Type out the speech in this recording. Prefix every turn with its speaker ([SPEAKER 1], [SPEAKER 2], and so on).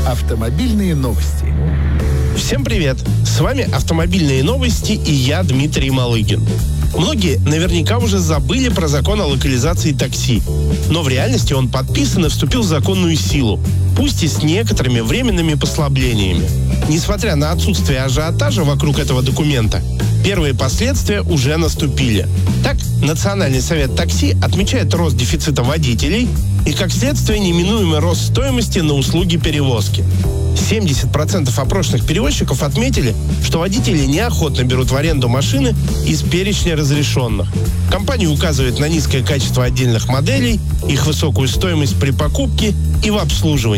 [SPEAKER 1] Автомобильные новости.
[SPEAKER 2] Всем привет! С вами «Автомобильные новости» и я, Дмитрий Малыгин. Многие наверняка уже забыли про закон о локализации такси. Но в реальности он подписан и вступил в законную силу, пусть и с некоторыми временными послаблениями. Несмотря на отсутствие ажиотажа вокруг этого документа, первые последствия уже наступили. Так, Национальный совет такси отмечает рост дефицита водителей и, как следствие, неминуемый рост стоимости на услуги перевозки. 70% опрошенных перевозчиков отметили, что водители неохотно берут в аренду машины из перечня разрешенных. Компания указывает на низкое качество отдельных моделей, их высокую стоимость при покупке и в обслуживании.